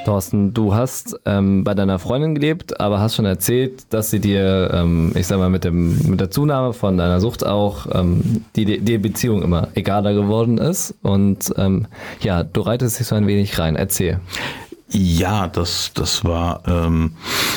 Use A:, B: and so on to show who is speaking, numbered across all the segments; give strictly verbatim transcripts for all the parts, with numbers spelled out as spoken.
A: Thorsten, du hast ähm, bei deiner Freundin gelebt, aber hast schon erzählt, dass sie dir, ähm, ich sag mal, mit, dem, mit der Zunahme von deiner Sucht auch ähm, die, die Beziehung immer egaler geworden ist. Und ähm, ja, du reitest dich so ein wenig rein. Erzähl.
B: Ja, das, das war, ähm,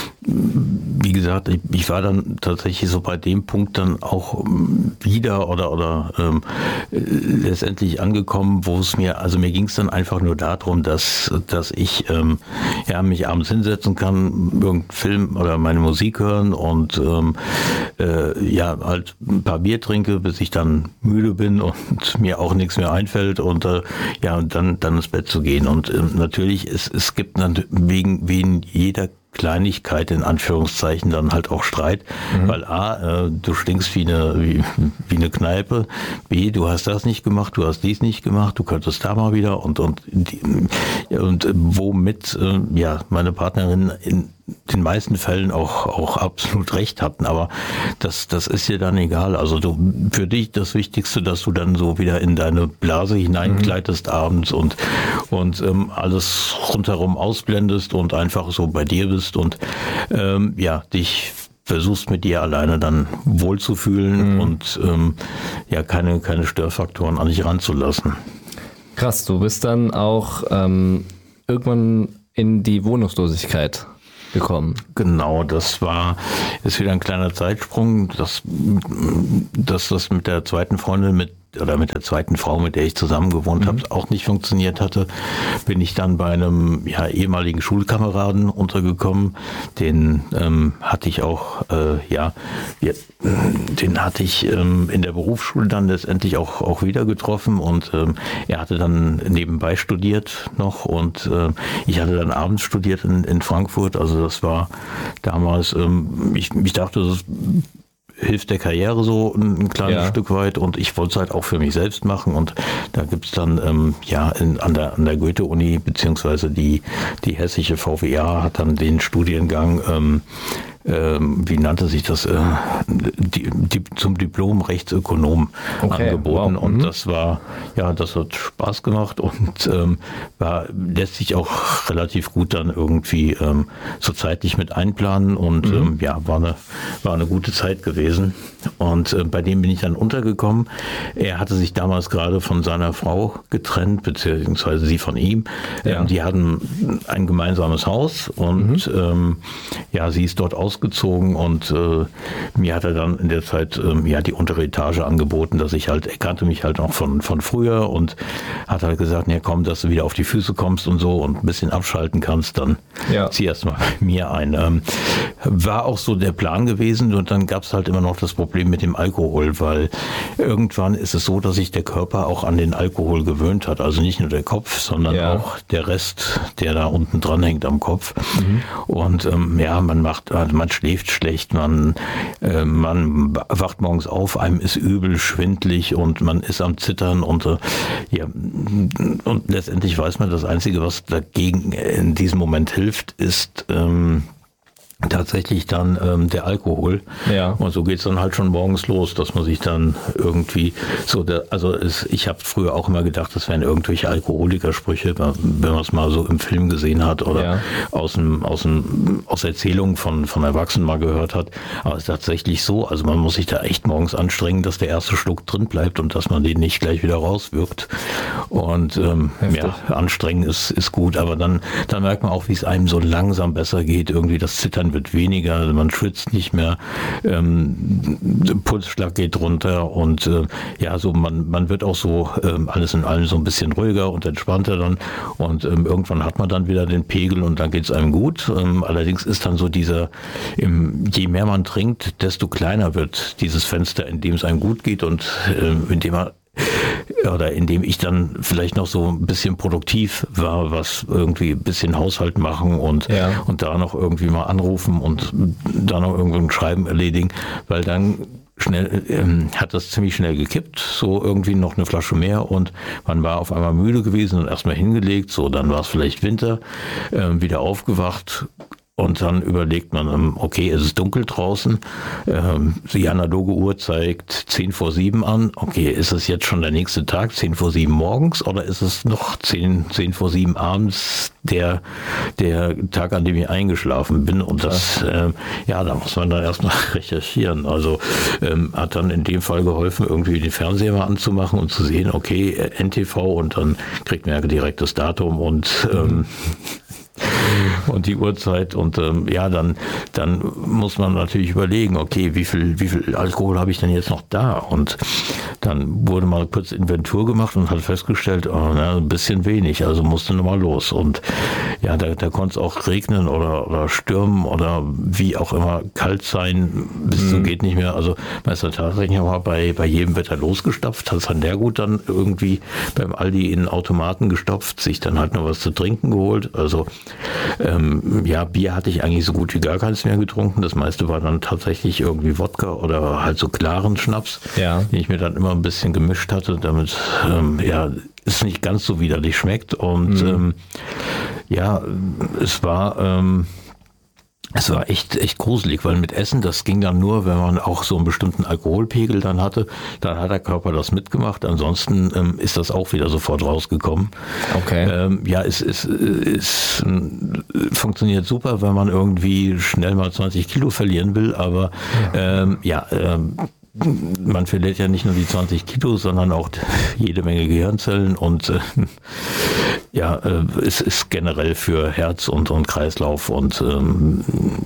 B: wie gesagt, ich, ich war dann tatsächlich so bei dem Punkt dann auch wieder oder oder ähm, letztendlich angekommen, wo es mir, also mir ging es dann einfach nur darum, dass dass ich ähm, ja mich abends hinsetzen kann, irgendeinen Film oder meine Musik hören und ähm, äh, ja halt ein paar Bier trinke, bis ich dann müde bin und mir auch nichts mehr einfällt und äh, ja und dann dann ins Bett zu gehen und äh, natürlich es es gibt dann wegen wegen jeder Kleinigkeit in Anführungszeichen dann halt auch Streit, mhm. weil A, äh, du stinkst wie eine, wie, wie eine Kneipe, B, du hast das nicht gemacht, du hast dies nicht gemacht, du könntest da mal wieder und und die, und äh, womit äh, ja meine Partnerin in den meisten Fällen auch auch absolut recht hatten, aber das das ist dir dann egal. Also du für dich das Wichtigste, dass du dann so wieder in deine Blase hineingleitest mhm. abends und und ähm, alles rundherum ausblendest und einfach so bei dir bist und ähm, ja dich versuchst mit dir alleine dann wohlzufühlen mhm. und ähm, ja keine keine Störfaktoren an dich ranzulassen.
A: Krass, du bist dann auch ähm, irgendwann in die Wohnungslosigkeit gekommen.
B: Genau, das war, ist wieder ein kleiner Zeitsprung, dass, dass das mit der zweiten Freundin, mit oder mit der zweiten Frau, mit der ich zusammen gewohnt mhm. habe, auch nicht funktioniert hatte, bin ich dann bei einem ja, ehemaligen Schulkameraden untergekommen. Den ähm, hatte ich auch, äh, ja, ja, den hatte ich ähm, in der Berufsschule dann letztendlich auch auch wieder getroffen und ähm, er hatte dann nebenbei studiert noch und äh, ich hatte dann abends studiert in, in Frankfurt. Also das war damals, ähm, ich, ich dachte, das ist hilft der Karriere so ein kleines ja. Stück weit und ich wollte es halt auch für mich selbst machen und da gibt's dann ähm, ja in, an der an der Goethe-Uni beziehungsweise die die hessische V W A hat dann den Studiengang ähm, ähm, wie nannte sich das äh, die, die, zum Diplom Rechtsökonom okay. angeboten wow. und mhm. das war ja das hat Spaß gemacht und ähm, war lässt sich auch relativ gut dann irgendwie ähm, so zeitlich mit einplanen und mhm. ähm, ja war eine war eine gute Zeit gewesen und äh, bei dem bin ich dann untergekommen. Er hatte sich damals gerade von seiner Frau getrennt beziehungsweise sie von ihm. Ja. Ähm, die hatten ein gemeinsames Haus und mhm. ähm, ja sie ist dort ausgezogen und äh, mir hat er dann in der Zeit ähm, ja die untere Etage angeboten, dass ich halt, er kannte mich halt noch von von früher und hat halt gesagt, ja komm, dass du wieder auf die Füße kommst und so und ein bisschen abschalten kannst, dann ja. zieh erst mal bei mir ein. Ähm, war auch so der Plan gewesen und dann gab es halt immer noch das Problem mit dem Alkohol, weil irgendwann ist es so, dass sich der Körper auch an den Alkohol gewöhnt hat, also nicht nur der Kopf, sondern ja. auch der Rest, der da unten dran hängt am Kopf mhm. und ähm, ja, man macht, also man schläft schlecht, man, äh, man wacht morgens auf, einem ist übel, schwindlig und man ist am Zittern und äh, ja, und letztendlich weiß man, das Einzige, was dagegen in diesem Moment hilft, ist ähm, tatsächlich dann ähm, der Alkohol. Ja. Und so geht's dann halt schon morgens los, dass man sich dann irgendwie so, der, also es, ich habe früher auch immer gedacht, das wären irgendwelche Alkoholikersprüche, wenn man es mal so im Film gesehen hat oder ja. aus dem, aus dem, aus Erzählungen von, von Erwachsenen mal gehört hat. Aber es ist tatsächlich so, also man muss sich da echt morgens anstrengen, dass der erste Schluck drin bleibt und dass man den nicht gleich wieder rauswirkt. Und ähm, ja, anstrengen ist, ist gut, aber dann, dann merkt man auch, wie es einem so langsam besser geht, irgendwie das Zittern wird weniger, man schwitzt nicht mehr, ähm, Pulsschlag geht runter und äh, ja, so man man wird auch so ähm, alles in allem so ein bisschen ruhiger und entspannter dann und ähm, irgendwann hat man dann wieder den Pegel und dann geht es einem gut. Ähm, allerdings ist dann so dieser, im, je mehr man trinkt, desto kleiner wird dieses Fenster, in dem es einem gut geht und äh, in dem man oder indem ich dann vielleicht noch so ein bisschen produktiv war, was irgendwie ein bisschen Haushalt machen und ja. und da noch irgendwie mal anrufen und da noch irgendwie ein Schreiben erledigen, weil dann schnell ähm, hat das ziemlich schnell gekippt, so irgendwie noch eine Flasche mehr und man war auf einmal müde gewesen und erstmal hingelegt, so dann war es vielleicht Winter, äh, wieder aufgewacht Und dann überlegt man, okay, es ist dunkel draußen, ähm, die analoge Uhr zeigt zehn vor sieben an. Okay, ist es jetzt schon der nächste Tag, zehn vor sieben morgens, oder ist es noch zehn, zehn vor sieben abends der, der Tag, an dem ich eingeschlafen bin? Und das, äh, ja, da muss man dann erstmal recherchieren. Also ähm, hat dann in dem Fall geholfen, irgendwie den Fernseher mal anzumachen und zu sehen, okay, N T V, und dann kriegt man ja direkt das Datum und ähm, und die Uhrzeit, und ähm, ja, dann dann muss man natürlich überlegen, okay, wie viel wie viel Alkohol habe ich denn jetzt noch da? Und dann wurde mal kurz Inventur gemacht und hat festgestellt, oh, na, ein bisschen wenig, also musste nochmal los. Und ja, da, da konnte es auch regnen oder, oder stürmen oder wie auch immer kalt sein, bis mhm. so geht nicht mehr. Also man ist dann tatsächlich mal bei, bei jedem Wetter losgestapft, hat sein Leergut dann irgendwie beim Aldi in Automaten gestopft, sich dann halt noch was zu trinken geholt. Also ähm, ja, Bier hatte ich eigentlich so gut wie gar keins mehr getrunken. Das meiste war dann tatsächlich irgendwie Wodka oder halt so klaren Schnaps, ja. den ich mir dann immer ein bisschen gemischt hatte, damit ähm, ja, es nicht ganz so widerlich schmeckt. Und mhm. ähm, ja, es war ähm, es war echt echt gruselig, weil mit Essen, das ging dann nur, wenn man auch so einen bestimmten Alkoholpegel dann hatte, dann hat der Körper das mitgemacht. Ansonsten ähm, ist das auch wieder sofort rausgekommen. Okay. Ähm, ja, es, es, es, es funktioniert super, wenn man irgendwie schnell mal zwanzig Kilo verlieren will, aber ja, ähm, ja ähm, man verliert ja nicht nur die zwanzig Kilo, sondern auch jede Menge Gehirnzellen, und äh, ja, äh, es ist generell für Herz und, und Kreislauf und ähm,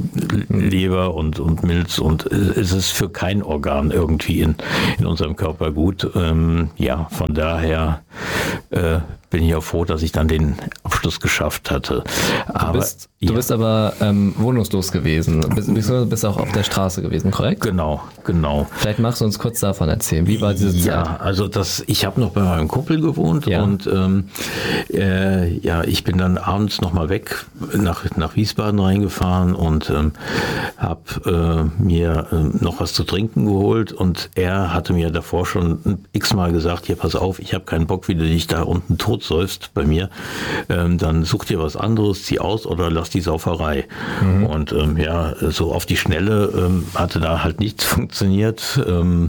B: Leber und, und Milz, und es ist für kein Organ irgendwie in, in unserem Körper gut. Ähm, ja, von daher äh, bin ich auch froh, dass ich dann den Abschluss geschafft hatte. Aber,
A: du bist,
B: ja.
A: du bist aber ähm, wohnungslos gewesen, bist, bist, bist auch auf der Straße gewesen, korrekt?
B: Genau, genau.
A: Vielleicht magst du uns kurz davon erzählen. Wie war diese Zeit?
B: Ja, also das, ich habe noch bei meinem Kumpel gewohnt, ja. und ähm, äh, ja, ich bin dann abends nochmal weg nach, nach Wiesbaden reingefahren und ähm, habe äh, mir äh, noch was zu trinken geholt, und er hatte mir davor schon x-mal gesagt, hier pass auf, ich habe keinen Bock, wie du dich da unten tot säufst bei mir, ähm, dann such dir was anderes, zieh aus oder lass die Sauferei. Mhm. Und ähm, ja, so auf die Schnelle ähm, hatte da halt nichts funktioniert, ähm,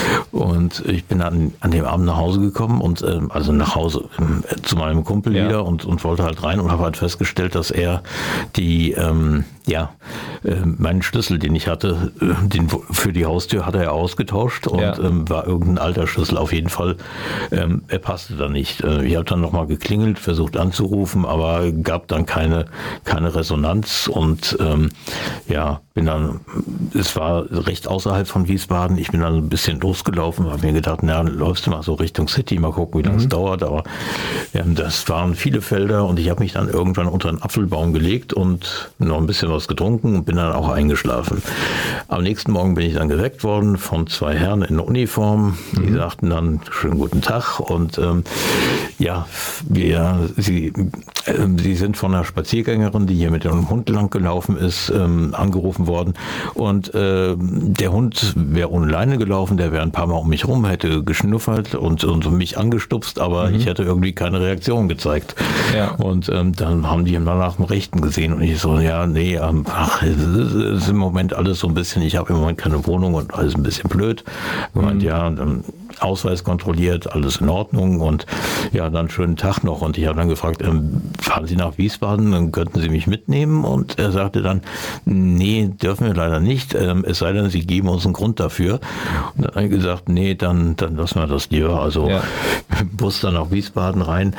B: und ich bin dann an dem Abend nach Hause gekommen und ähm, also nach Hause ähm, zu meinem Kumpel ja. wieder und, und wollte halt rein und habe halt festgestellt, dass er die ähm, ja, äh, meinen Schlüssel, den ich hatte, äh, den für die Haustür hat er ausgetauscht, und ja. ähm, war irgendein alter Schlüssel auf jeden Fall. Ähm, er passte da nicht. Äh, ich habe dann nochmal geklingelt, versucht anzurufen, aber gab dann keine, keine Resonanz, und ähm, ja, bin dann, es war recht außerhalb von Wiesbaden, ich bin dann ein bisschen losgelaufen, habe mir gedacht, na, läufst du mal so Richtung City, mal gucken, wie lange es mhm. dauert, aber ähm, das waren viele Felder, und ich habe mich dann irgendwann unter einen Apfelbaum gelegt und noch ein bisschen was getrunken und bin dann auch eingeschlafen. Am nächsten Morgen bin ich dann geweckt worden von zwei Herren in Uniform, die mhm. sagten dann, schönen guten Tag, und ähm, ja, wir, sie, äh, sie sind von einer Spaziergängerin, die hier mit dem Hund lang gelaufen ist, ähm, angerufen worden, und äh, der Hund wäre ohne Leine gelaufen, der wäre ein paar Mal um mich rum, hätte geschnuffert und, und mich angestupst, aber mhm. ich hätte irgendwie keine Reaktion gezeigt. Ja. Und ähm, dann haben die ihn dann nach dem Rechten gesehen, und ich so, ja, nee, ähm, ach, es ist, es ist im Moment alles so ein bisschen, ich habe im Moment keine Wohnung und alles ein bisschen blöd. Gemeint, mhm. ja, dann Ausweis kontrolliert, alles in Ordnung, und ja, dann schönen Tag noch. Und ich habe dann gefragt, ähm, fahren Sie nach Wiesbaden, dann könnten Sie mich mitnehmen? Und er sagte dann, nee, dürfen wir leider nicht, ähm, es sei denn, Sie geben uns einen Grund dafür. Und dann habe ich gesagt, nee, dann, dann lassen wir das lieber. Also ja. Bus dann nach Wiesbaden rein,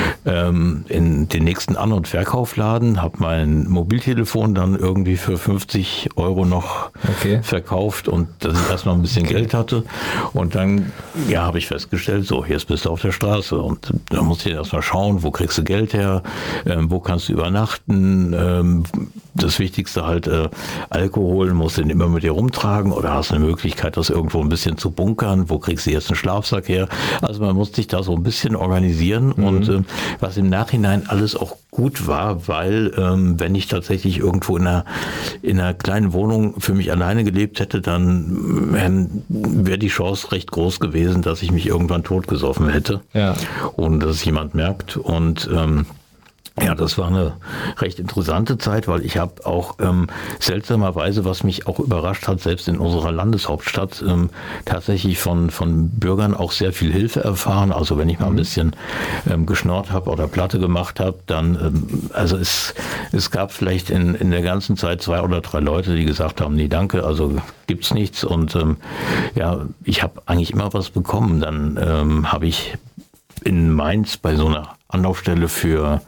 B: ähm, in den nächsten An- und Verkaufladen, habe mein Mobiltelefon dann irgendwie für fünfzig Euro noch okay. verkauft, und dass ich erstmal ein bisschen okay. Geld hatte. Und dann ja, habe ich festgestellt, so, jetzt bist du auf der Straße, und da musst du erstmal schauen, wo kriegst du Geld her, ähm, wo kannst du übernachten, ähm, das Wichtigste halt, äh, Alkohol musst du den immer mit dir rumtragen, oder hast eine Möglichkeit, das irgendwo ein bisschen zu bunkern, wo kriegst du jetzt einen Schlafsack her, also man muss sich da so ein bisschen organisieren, mhm. und äh, was im Nachhinein alles auch gut war, weil ähm, wenn ich tatsächlich irgendwo in einer, in einer kleinen Wohnung für mich alleine gelebt hätte, dann ähm, wäre die Chance recht groß gewesen, dass ich mich irgendwann totgesoffen hätte, ja. ohne dass es jemand merkt. Und ähm, Ja, das war eine recht interessante Zeit, weil ich habe auch ähm, seltsamerweise, was mich auch überrascht hat, selbst in unserer Landeshauptstadt, ähm, tatsächlich von von Bürgern auch sehr viel Hilfe erfahren. Also wenn ich mal ein bisschen ähm, geschnorrt habe oder Platte gemacht habe, dann, ähm, also es es gab vielleicht in in der ganzen Zeit zwei oder drei Leute, die gesagt haben, nee, danke, also gibt's nichts. Und ähm, ja, ich habe eigentlich immer was bekommen. Dann ähm, habe ich in Mainz bei so einer Anlaufstelle für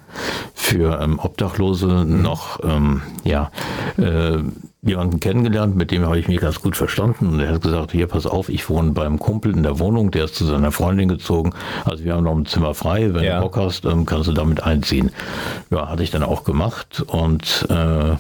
B: für ähm, Obdachlose noch ähm, ja äh, jemanden kennengelernt, mit dem habe ich mich ganz gut verstanden, und er hat gesagt, hier, pass auf, ich wohne beim Kumpel in der Wohnung, der ist zu seiner Freundin gezogen, also wir haben noch ein Zimmer frei, wenn ja. du Bock hast, ähm, kannst du damit einziehen. Ja, hatte ich dann auch gemacht, und äh,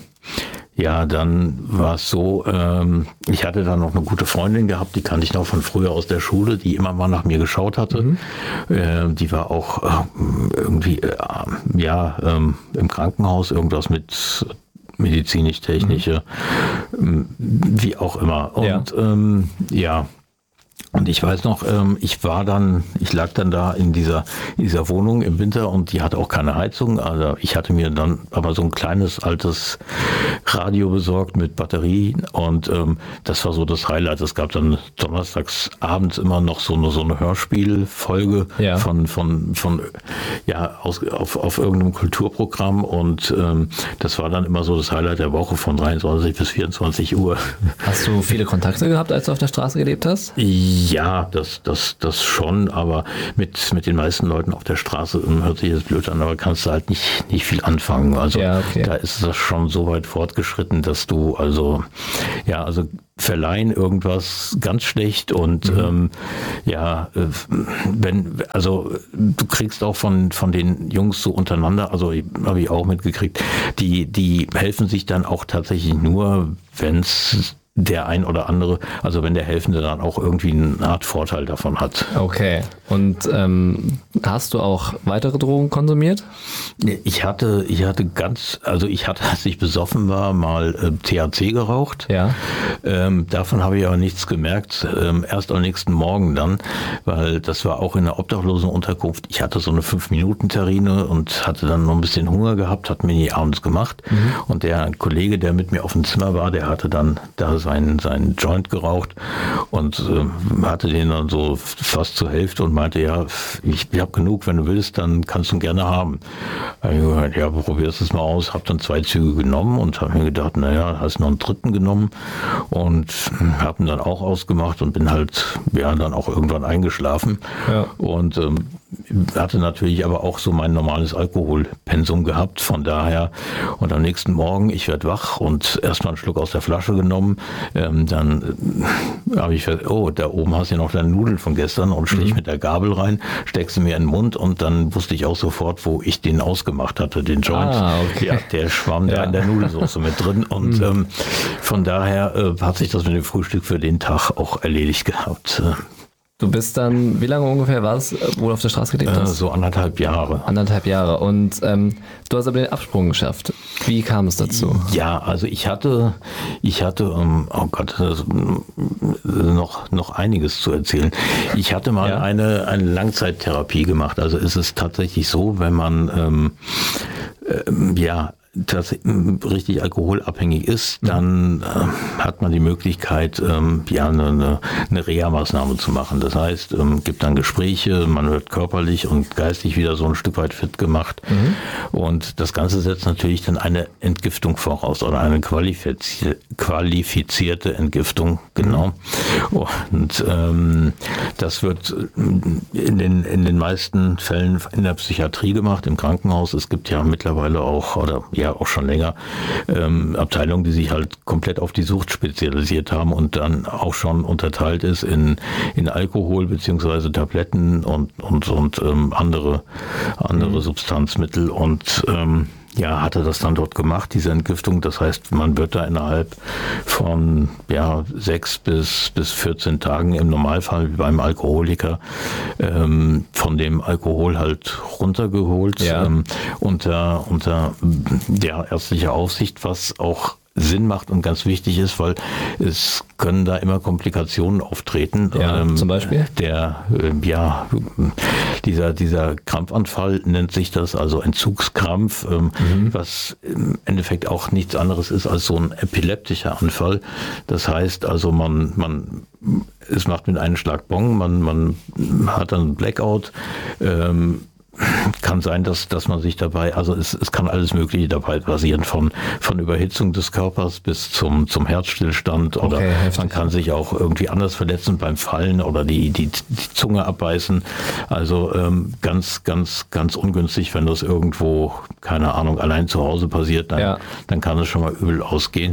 B: ja, dann war es so, ähm, ich hatte dann noch eine gute Freundin gehabt, die kannte ich noch von früher aus der Schule, die immer mal nach mir geschaut hatte. Mhm. Äh, die war auch äh, irgendwie, äh, ja, ähm, im Krankenhaus, irgendwas mit medizinisch-technische, mhm. wie auch immer. Und ja, ähm, ja. Und ich weiß noch, ich war dann, ich lag dann da in dieser, in dieser Wohnung im Winter, und die hatte auch keine Heizung. Also ich hatte mir dann aber so ein kleines altes Radio besorgt mit Batterie, und ähm, das war so das Highlight. Es gab dann donnerstags abends immer noch so eine, so eine Hörspielfolge ja. von, von, von, ja, aus, auf, auf irgendeinem Kulturprogramm, und ähm, das war dann immer so das Highlight der Woche von dreiundzwanzig bis vierundzwanzig Uhr.
A: Hast du viele Kontakte gehabt, als du auf der Straße gelebt hast?
B: Ja, das, das, das schon, aber mit, mit den meisten Leuten auf der Straße, hört sich jetzt blöd an, aber kannst du halt nicht, nicht viel anfangen. Also ja, okay. Da ist das schon so weit fortgeschritten, dass du, also, ja, also verleihen irgendwas ganz schlecht, und mhm. ähm, ja, wenn, also du kriegst auch von, von den Jungs so untereinander, also habe ich auch mitgekriegt, die, die helfen sich dann auch tatsächlich nur, wenn es der ein oder andere, also wenn der Helfende dann auch irgendwie eine Art Vorteil davon hat.
A: Okay. Und ähm, hast du auch weitere Drogen konsumiert?
B: Ich hatte, ich hatte ganz, also ich hatte, als ich besoffen war, mal äh, T H C geraucht.
A: Ja.
B: Ähm, davon habe ich aber nichts gemerkt. Ähm, erst am nächsten Morgen dann, weil das war auch in der Obdachlosenunterkunft. Ich hatte so eine fünf-Minuten-Terrine und hatte dann noch ein bisschen Hunger gehabt, hat mir die abends gemacht. Mhm. Und der Kollege, der mit mir auf dem Zimmer war, der hatte dann da seinen, seinen Joint geraucht und äh, hatte den dann so fast zur Hälfte und meinte, ja, ich, ich habe genug, wenn du willst, dann kannst du ihn gerne haben. Da hab ich gesagt, ja, probierst es mal aus. Habe dann zwei Züge genommen und habe mir gedacht, naja, hast noch einen dritten genommen, und habe ihn dann auch ausgemacht und bin halt, ja, dann auch irgendwann eingeschlafen. Ja. Und ähm, hatte natürlich aber auch so mein normales Alkoholpensum gehabt, von daher, und am nächsten Morgen, ich werde wach und erstmal einen Schluck aus der Flasche genommen, ähm, dann äh, habe ich gesagt, oh, da oben hast du ja noch deine Nudeln von gestern, und stich mhm. mit der Gabel rein, steckst sie mir in den Mund, und dann wusste ich auch sofort, wo ich den ausgemacht hatte, den Joint.
A: Ah, okay.
B: Ja, der schwamm ja. da in der Nudelsauce mit drin, und mhm. ähm, von daher äh, hat sich das mit dem Frühstück für den Tag auch erledigt gehabt.
A: Du bist dann, wie lange ungefähr war es, wo du auf der Straße gelebt hast?
B: Äh, so anderthalb Jahre.
A: Anderthalb Jahre. Und ähm, du hast aber den Absprung geschafft. Wie kam es dazu?
B: Ja, also ich hatte, ich hatte, ähm, oh Gott, das, noch noch einiges zu erzählen. Ich hatte mal ja. eine eine Langzeittherapie gemacht. Also ist es tatsächlich so, wenn man ähm, ähm, ja das richtig alkoholabhängig ist, dann äh, hat man die Möglichkeit, ähm, ja, eine, eine Reha-Maßnahme zu machen. Das heißt, ähm, gibt dann Gespräche, man wird körperlich und geistig wieder so ein Stück weit fit gemacht. Mhm. Und das Ganze setzt natürlich dann eine Entgiftung voraus oder eine qualifizier- qualifizierte Entgiftung, genau. Mhm. Und ähm, das wird in den, in den meisten Fällen in der Psychiatrie gemacht, im Krankenhaus. Es gibt ja mittlerweile auch, oder ja auch schon länger, ähm, Abteilungen, die sich halt komplett auf die Sucht spezialisiert haben und dann auch schon unterteilt ist in, in Alkohol beziehungsweise Tabletten und, und, und ähm, andere, andere mhm. Substanzmittel, und ähm, ja, hatte das dann dort gemacht, diese Entgiftung. Das heißt, man wird da innerhalb von ja, sechs bis, bis vierzehn Tagen im Normalfall wie beim Alkoholiker ähm, von dem Alkohol halt runtergeholt, ja. ähm, unter, unter ja, ärztlicher Aufsicht, was auch Sinn macht und ganz wichtig ist, weil es können da immer Komplikationen auftreten.
A: Ja,
B: ähm,
A: zum Beispiel?
B: Der, äh, ja, dieser, dieser Krampfanfall nennt sich das, also Entzugskrampf, ähm, mhm. was im Endeffekt auch nichts anderes ist als so ein epileptischer Anfall. Das heißt also, man, man, es macht mit einem Schlag Bong, man, man hat dann Blackout, ähm, kann sein, dass, dass man sich dabei, also es, es kann alles Mögliche dabei passieren, von, von Überhitzung des Körpers bis zum, zum Herzstillstand oder
A: okay,
B: man kann sich auch irgendwie anders verletzen beim Fallen oder die, die, die Zunge abbeißen. Also ähm, ganz, ganz, ganz ungünstig, wenn das irgendwo, keine Ahnung, allein zu Hause passiert, dann, ja. dann kann es schon mal übel ausgehen.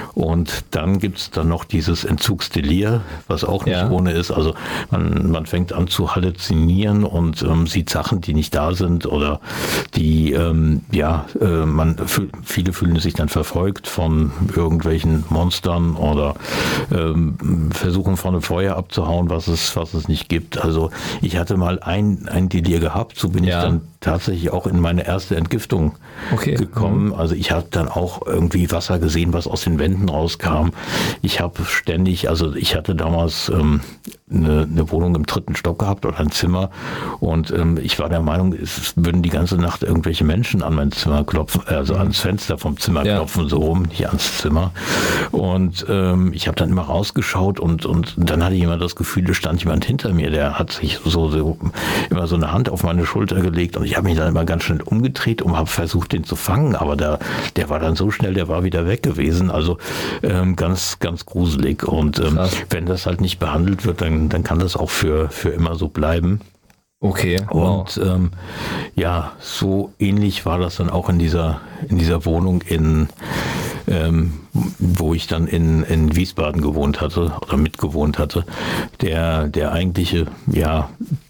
B: Und dann gibt's dann noch dieses Entzugsdelir, was auch nicht ja. ohne ist. Also man, man fängt an zu halluzinieren und ähm, sieht Sachen, die nicht da sind oder die, ähm, ja, äh, man, viele fühlen sich dann verfolgt von irgendwelchen Monstern oder ähm, versuchen von einem Feuer abzuhauen, was es, was es nicht gibt. Also ich hatte mal ein, ein Delir gehabt, so bin ja. ich dann tatsächlich auch in meine erste Entgiftung okay. gekommen. Mhm. Also ich habe dann auch irgendwie Wasser gesehen, was aus den Wänden rauskam. Ich habe ständig, also ich hatte damals ähm, eine, eine Wohnung im dritten Stock gehabt oder ein Zimmer und ähm, ich war der Meinung, es würden die ganze Nacht irgendwelche Menschen an mein Zimmer klopfen, also ans Fenster vom Zimmer ja. klopfen, so rum, nicht ans Zimmer. Und ähm, ich habe dann immer rausgeschaut und, und dann hatte ich immer das Gefühl, da stand jemand hinter mir, der hat sich so, so immer so eine Hand auf meine Schulter gelegt und ich habe mich dann immer ganz schnell umgedreht und habe versucht, den zu fangen, aber der, der war dann so schnell, der war wieder weg gewesen. Also ähm, ganz, ganz gruselig. Und ähm, wenn das halt nicht behandelt wird, dann, dann kann das auch für, für immer so bleiben.
A: Okay. Wow.
B: Und ähm, ja, so ähnlich war das dann auch in dieser in dieser Wohnung in ähm, wo ich dann in in Wiesbaden gewohnt hatte oder mitgewohnt hatte. Der der eigentliche ja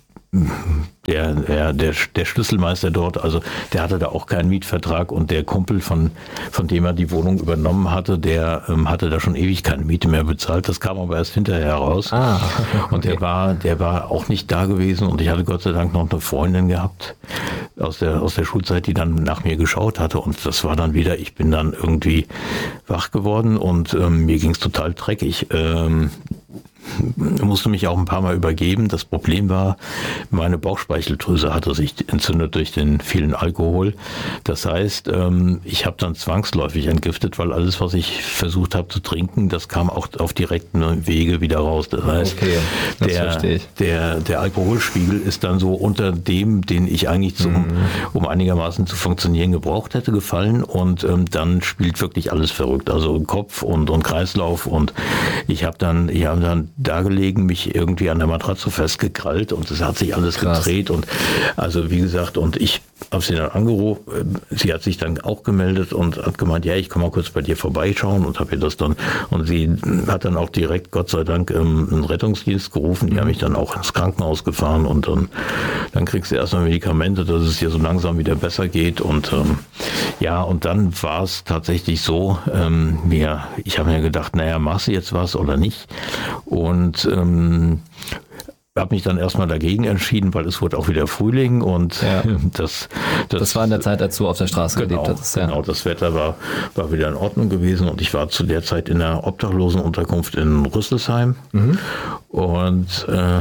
B: Der, der, der, der Schlüsselmeister dort, also der hatte da auch keinen Mietvertrag und der Kumpel, von, von dem er die Wohnung übernommen hatte, der ähm, hatte da schon ewig keine Miete mehr bezahlt. Das kam aber erst hinterher raus.
A: Ah, okay.
B: Und der war, der war auch nicht da gewesen und ich hatte Gott sei Dank noch eine Freundin gehabt aus der, aus der Schulzeit, die dann nach mir geschaut hatte und das war dann wieder, ich bin dann irgendwie wach geworden und ähm, mir ging's total dreckig. Ähm, musste mich auch ein paar Mal übergeben. Das Problem war, meine Bauchspeicheldrüse hatte sich entzündet durch den vielen Alkohol. Das heißt, ich habe dann zwangsläufig entgiftet, weil alles, was ich versucht habe zu trinken, das kam auch auf direkten Wege wieder raus. Das heißt, okay, das der, verstehe ich. Der, der Alkoholspiegel ist dann so unter dem, den ich eigentlich zum, mhm. um einigermaßen zu funktionieren gebraucht hätte, gefallen und ähm, dann spielt wirklich alles verrückt. Also Kopf und, und Kreislauf und ich habe dann, ich habe dann da gelegen, mich irgendwie an der Matratze festgekrallt und es hat sich alles Krass. gedreht und also wie gesagt, und ich habe sie dann angerufen, sie hat sich dann auch gemeldet und hat gemeint, ja, ich komme mal kurz bei dir vorbeischauen und habe ihr das dann, und sie hat dann auch direkt, Gott sei Dank, einen Rettungsdienst gerufen, die haben mich dann auch ins Krankenhaus gefahren und dann, dann kriegst du erstmal Medikamente, dass es dir so langsam wieder besser geht und ähm, ja, und dann war es tatsächlich so, ähm, mir, ich habe mir gedacht, naja, machst du jetzt was oder nicht? Und ähm, habe mich dann erstmal dagegen entschieden, weil es wurde auch wieder Frühling und
A: ja.
B: das,
A: das das war in der Zeit, als du auf der Straße
B: genau,
A: gelebt hattest.
B: Ja. Genau, das Wetter war war wieder in Ordnung gewesen und ich war zu der Zeit in der Obdachlosenunterkunft in Rüsselsheim mhm. und äh,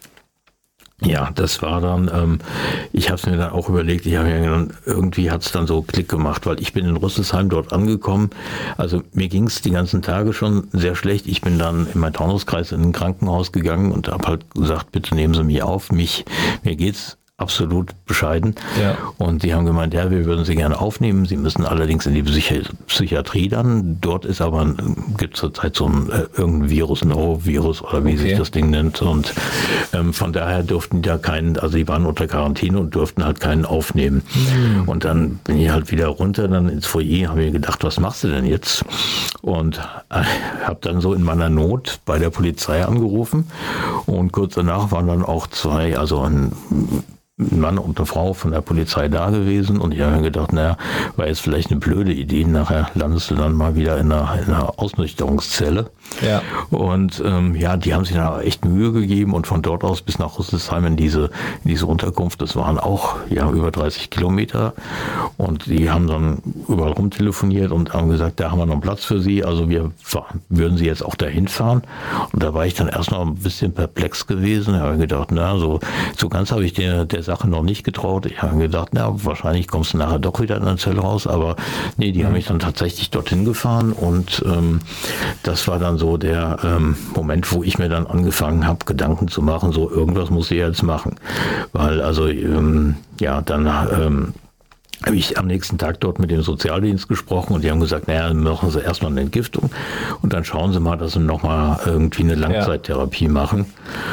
B: ja, das war dann, ähm, ich habe es mir dann auch überlegt, ich habe mir dann, irgendwie hat es dann so Klick gemacht, weil ich bin in Rüsselsheim dort angekommen, also mir ging es die ganzen Tage schon sehr schlecht, ich bin dann in meinen Taunuskreis in ein Krankenhaus gegangen und habe halt gesagt, bitte nehmen Sie mich auf, mich, mir geht's absolut bescheiden.
A: Ja.
B: Und die haben gemeint, ja, wir würden Sie gerne aufnehmen. Sie müssen allerdings in die Psychi- Psychiatrie dann. Dort ist aber, gibt zurzeit so ein äh, irgendein Virus, ein Norovirus oder wie okay. sich das Ding nennt. Und ähm, von daher durften die da keinen, also die waren unter Quarantäne und durften halt keinen aufnehmen. Mhm. Und dann bin ich halt wieder runter, dann ins Foyer, habe mir gedacht, was machst du denn jetzt? Und äh, habe dann so in meiner Not bei der Polizei angerufen. Und kurz danach waren dann auch zwei, also ein ein Mann und eine Frau von der Polizei da gewesen und ich habe mir gedacht, naja, war jetzt vielleicht eine blöde Idee, nachher landest du dann mal wieder in einer, in einer Ausnüchterungszelle.
A: Ja.
B: Und ähm, ja, die haben sich dann echt Mühe gegeben und von dort aus bis nach Rüsselsheim in diese, in diese Unterkunft, das waren auch ja über dreißig Kilometer und die haben dann überall rumtelefoniert und haben gesagt, da haben wir noch einen Platz für Sie, also wir fahren, würden Sie jetzt auch dahin fahren. Und da war ich dann erst noch ein bisschen perplex gewesen, ich habe gedacht, na, so, so ganz habe ich der, der Sache noch nicht getraut. Ich habe gedacht, na, wahrscheinlich kommst du nachher doch wieder in der Zelle raus, aber nee, die mhm. haben mich dann tatsächlich dorthin gefahren und ähm, das war dann so der ähm, Moment, wo ich mir dann angefangen habe, Gedanken zu machen, so irgendwas muss ich jetzt machen, weil also ähm, ja, dann ähm, habe ich am nächsten Tag dort mit dem Sozialdienst gesprochen und die haben gesagt, naja, dann machen Sie erstmal eine Entgiftung und dann schauen Sie mal, dass Sie nochmal irgendwie eine Langzeittherapie ja. machen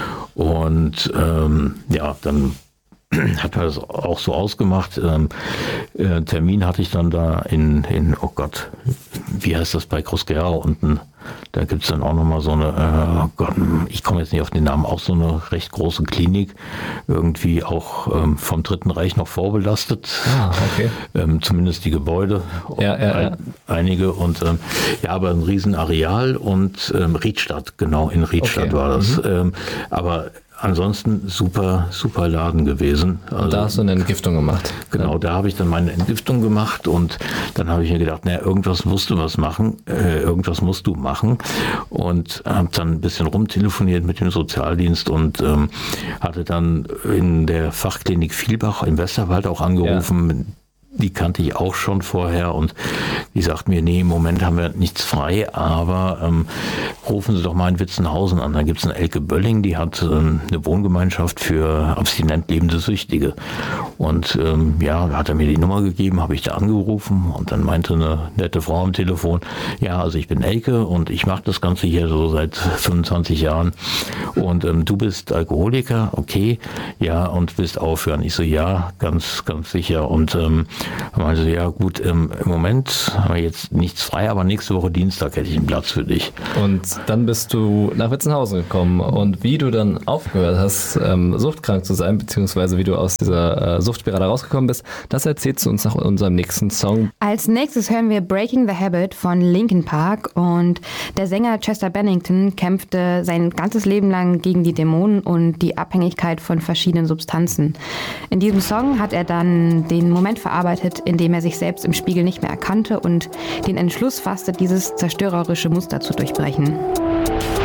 B: und ähm, ja, dann hat man das auch so ausgemacht. Ähm, äh, Termin hatte ich dann da in, in, oh Gott, wie heißt das bei Groß-Gerau unten? Da gibt es dann auch nochmal so eine, äh, oh Gott, ich komme jetzt nicht auf den Namen, auch so eine recht große Klinik, irgendwie auch ähm, vom Dritten Reich noch vorbelastet.
A: Ah, okay.
B: Ähm, zumindest die Gebäude,
A: ja, ja, ja.
B: einige und ähm, ja, aber ein Riesenareal und ähm, Riedstadt, genau, in Riedstadt okay. war das. Mhm. Ähm, aber ansonsten super, super Laden gewesen.
A: Also, da hast du eine Entgiftung gemacht.
B: Genau,
A: ja.
B: da habe ich dann meine Entgiftung gemacht und dann habe ich mir gedacht, naja, irgendwas musst du was machen, äh, irgendwas musst du machen und habe dann ein bisschen rumtelefoniert mit dem Sozialdienst und ähm, hatte dann in der Fachklinik Vielbach im Westerwald auch angerufen. Ja. Die kannte ich auch schon vorher und die sagt mir, nee, im Moment haben wir nichts frei, aber ähm, rufen Sie doch mal in Witzenhausen an. Da gibt es eine Elke Bölling, die hat ähm, eine Wohngemeinschaft für abstinent lebende Süchtige. Und ähm, ja, da hat er mir die Nummer gegeben, habe ich da angerufen und dann meinte eine nette Frau am Telefon, ja, also ich bin Elke und ich mache das Ganze hier so seit fünfundzwanzig Jahren und ähm, du bist Alkoholiker, okay, ja, und willst aufhören. Ich so, ja, ganz, ganz sicher und ähm, meinte, ja gut, ähm, im Moment haben wir jetzt nichts frei, aber nächste Woche Dienstag hätte ich einen Platz für dich.
A: Und dann bist du nach Witzenhausen gekommen und wie du dann aufgehört hast, ähm, suchtkrank zu sein, beziehungsweise wie du aus dieser äh, Suchtspirale rausgekommen bist, das erzählst du uns nach unserem nächsten Song.
C: Als nächstes hören wir Breaking the Habit von Linkin Park und der Sänger Chester Bennington kämpfte sein ganzes Leben lang gegen die Dämonen und die Abhängigkeit von verschiedenen Substanzen. In diesem Song hat er dann den Moment verarbeitet, in dem er sich selbst im Spiegel nicht mehr erkannte und den Entschluss fasste, dieses zerstörerische Muster zu durchbrechen.